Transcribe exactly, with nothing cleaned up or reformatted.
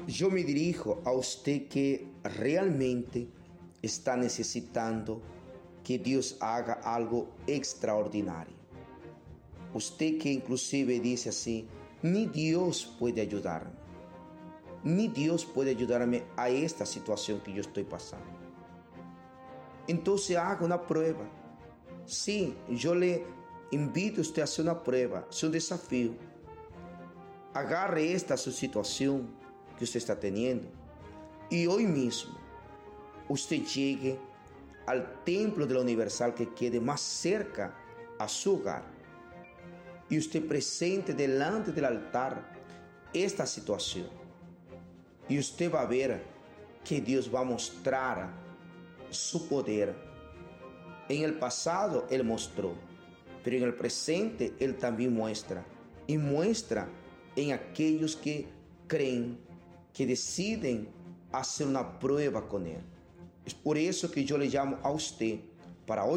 Yo me dirijo a usted que realmente está necesitando que Dios haga algo extraordinario. Usted que inclusive dice así, ni Dios puede ayudarme. Ni Dios puede ayudarme a esta situación que yo estoy pasando. Entonces haga una prueba. Sí, yo le invito a usted a hacer una prueba, es un desafío. Agarre esta su situación que usted está teniendo y hoy mismo usted llegue al templo de la Universal que quede más cerca a su hogar y usted presente delante del altar esta situación y usted va a ver que Dios va a mostrar su poder. En el pasado Él mostró, pero en el presente Él también muestra y muestra en aquellos que creen, que deciden hacer una prueba con Él. Es por eso que yo le llamo a usted para hoy